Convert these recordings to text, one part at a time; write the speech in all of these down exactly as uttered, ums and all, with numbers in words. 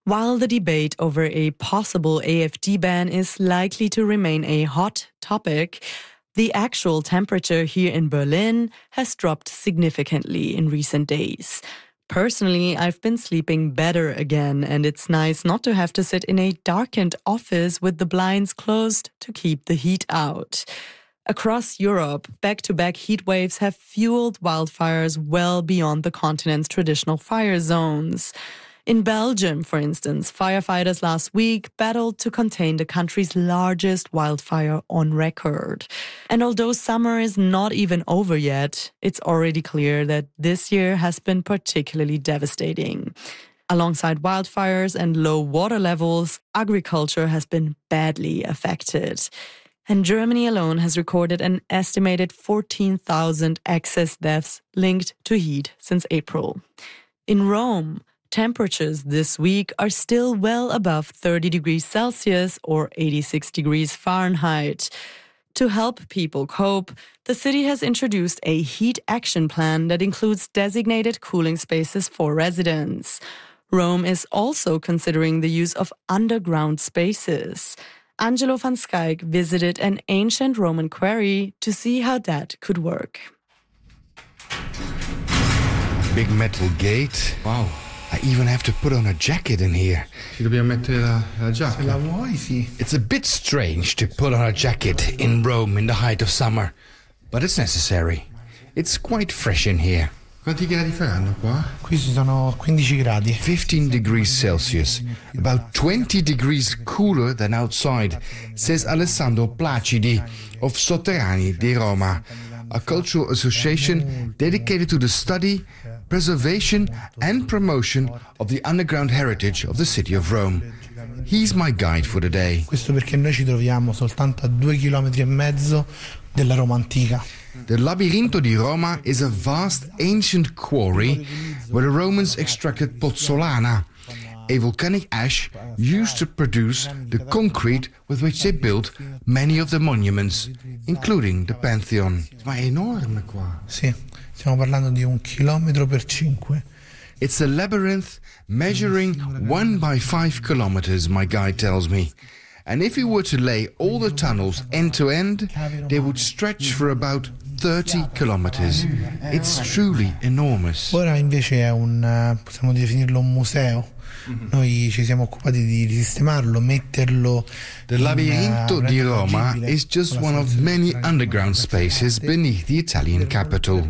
While the debate over a possible A F D ban is likely to remain a hot topic, the actual temperature here in Berlin has dropped significantly in recent days. Personally, I've been sleeping better again, and it's nice not to have to sit in a darkened office with the blinds closed to keep the heat out. Across Europe, back-to-back heat waves have fueled wildfires well beyond the continent's traditional fire zones. In Belgium, for instance, firefighters last week battled to contain the country's largest wildfire on record. And although summer is not even over yet, it's already clear that this year has been particularly devastating. Alongside wildfires and low water levels, agriculture has been badly affected. And Germany alone has recorded an estimated fourteen thousand excess deaths linked to heat since April. In Rome, temperatures this week are still well above thirty degrees Celsius or eighty-six degrees Fahrenheit. To help people cope, the city has introduced a heat action plan that includes designated cooling spaces for residents. Rome is also considering the use of underground spaces. Angelo van Schaik visited an ancient Roman quarry to see how that could work. Big metal gate. Wow. I even have to put on a jacket in here. Ci dobbiamo mettere la, la giacca. Se la vuoi, sì. It's a bit strange to put on a jacket in Rome in the height of summer, but it's necessary. It's quite fresh in here. Quanti gradi faranno qua? Qui ci sono quindici gradi. fifteen degrees Celsius, about twenty degrees cooler than outside, says Alessandro Placidi of Sotterranei di Roma, a cultural association dedicated to the study, preservation and promotion of the underground heritage of the city of Rome. He's my guide for the day. Questo perché noi ci troviamo soltanto a due chilometri e mezzo della Roma antica. The Labirinto di Roma is a vast ancient quarry where the Romans extracted pozzolana, a volcanic ash used to produce the concrete with which they built many of the monuments, including the Pantheon. Ma è enorme qua. Sì, stiamo parlando di un chilometro per cinque. It's a labyrinth measuring one by five kilometers, my guide tells me. And if you were to lay all the tunnels end to end, they would stretch for about thirty kilometers. It's truly enormous. Ora invece è un, possiamo definirlo un museo. Noi ci siamo occupati di risistemarlo, metterlo. The Labirinto di Roma is just one of many underground spaces beneath the Italian capital.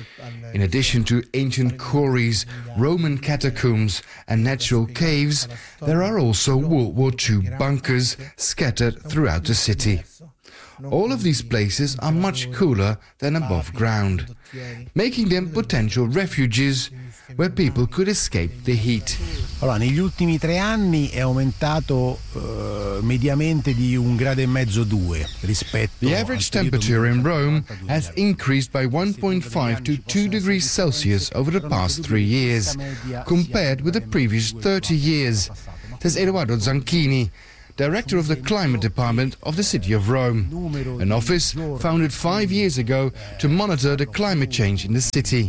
In addition to ancient quarries, Roman catacombs and natural caves, there are also World War Two bunkers scattered throughout the city. All of these places are much cooler than above ground, making them potential refuges where people could escape the heat. Allora, negli ultimi tre anni è aumentato uh, mediamente di un grado e mezzo due rispetto. The average temperature in Rome has increased by one point five to two degrees Celsius over the past three years, compared with the previous thirty years, says Edoardo Zanchini, director of the climate department of the city of Rome, an office founded five years ago to monitor the climate change in the city.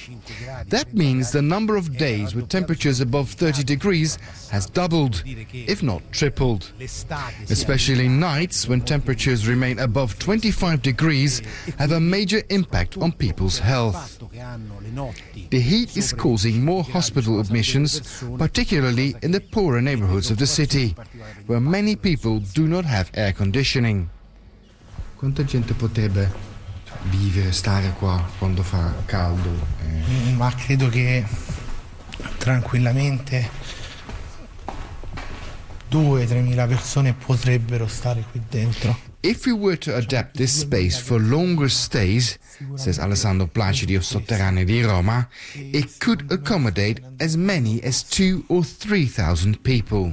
That means the number of days with temperatures above thirty degrees has doubled, if not tripled. Especially nights when temperatures remain above twenty-five degrees have a major impact on people's health. The heat is causing more hospital admissions, particularly in the poorer neighborhoods of the city, where many people do not have air conditioning. Quanta gente potrebbe vivere, stare qua quando fa caldo? Eh. Ma credo che tranquillamente due tre mila persone potrebbero stare qui dentro. If we were to adapt this space for longer stays, says Alessandro Placidi of Sotterranei di Roma, it could accommodate as many as two or three thousand people.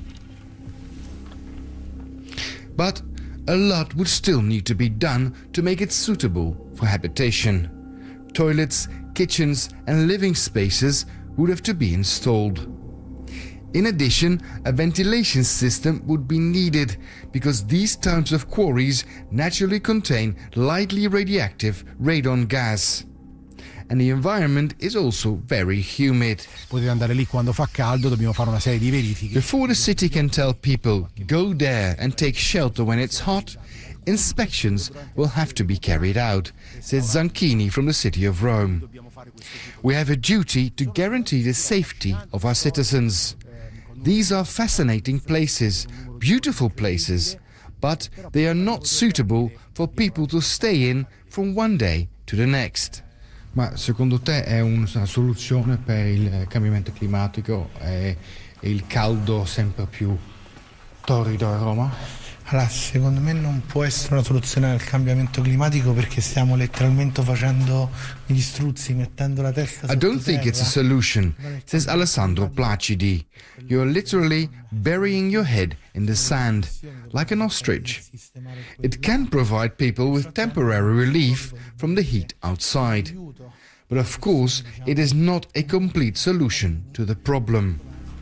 But a lot would still need to be done to make it suitable for habitation. Toilets, kitchens and living spaces would have to be installed. In addition, a ventilation system would be needed because these types of quarries naturally contain lightly radioactive radon gas. and the environment is also very humid. Potete andare lì quando fa caldo, dobbiamo fare una serie di verifiche. Before the city can tell people, go there and take shelter when it's hot, inspections will have to be carried out, said Zanchini from the city of Rome. We have a duty to guarantee the safety of our citizens. These are fascinating places, beautiful places, but they are not suitable for people to stay in from one day to the next. Ma secondo te è una soluzione per il cambiamento climatico e il caldo sempre più torrido a Roma? Allora, secondo me non può essere una soluzione al cambiamento climatico perché stiamo letteralmente facendo gli struzzi, mettendo la testa I don't sottoterra. think it's a solution, says Alessandro Placidi. You're literally burying your head in the sand, like an ostrich. It can provide people with temporary relief from the heat outside. But of course, it is not a complete solution to the problem.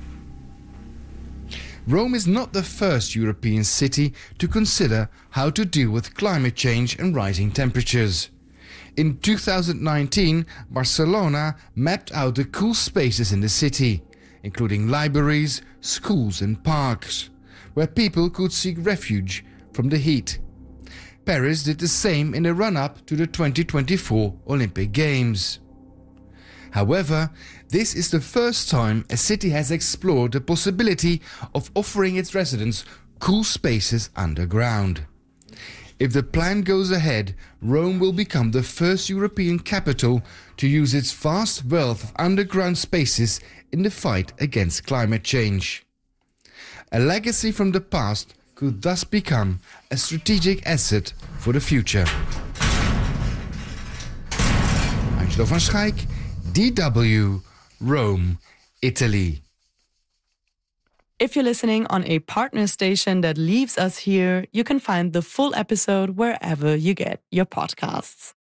Rome is not the first European city to consider how to deal with climate change and rising temperatures. In two thousand nineteen, Barcelona mapped out the cool spaces in the city, including libraries, schools and parks, where people could seek refuge from the heat. Paris did the same in the run-up to the twenty twenty-four Olympic Games. However, this is the first time a city has explored the possibility of offering its residents cool spaces underground. If the plan goes ahead, Rome will become the first European capital to use its vast wealth of underground spaces in the fight against climate change. A legacy from the past could thus become a strategic asset for the future. Angelo van Schaik, D W, Rome, Italy. If you're listening on a partner station that leaves us here, you can find the full episode wherever you get your podcasts.